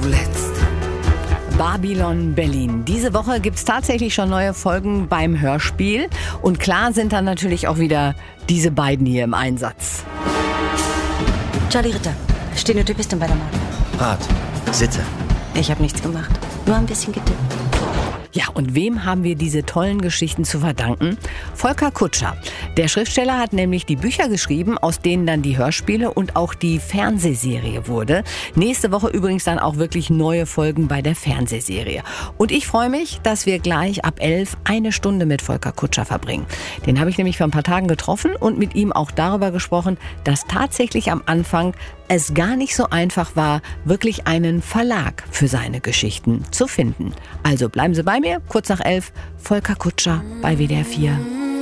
zuletzt. Babylon Berlin. Diese Woche gibt es tatsächlich schon neue Folgen beim Hörspiel. Und klar sind dann natürlich auch wieder diese beiden hier im Einsatz. Charlie Ritter, stehende Typistin bei der Mord. Rat, Sitte. Ich habe nichts gemacht, nur ein bisschen getippt. Ja, und wem haben wir diese tollen Geschichten zu verdanken? Volker Kutscher. Der Schriftsteller hat nämlich die Bücher geschrieben, aus denen dann die Hörspiele und auch die Fernsehserie wurde. Nächste Woche übrigens dann auch wirklich neue Folgen bei der Fernsehserie. Und ich freue mich, dass wir gleich ab 11 eine Stunde mit Volker Kutscher verbringen. Den habe ich nämlich vor ein paar Tagen getroffen und mit ihm auch darüber gesprochen, dass tatsächlich am Anfang es gar nicht so einfach war, wirklich einen Verlag für seine Geschichten zu finden. Also bleiben Sie bei mir, kurz nach 11, Volker Kutscher bei WDR 4.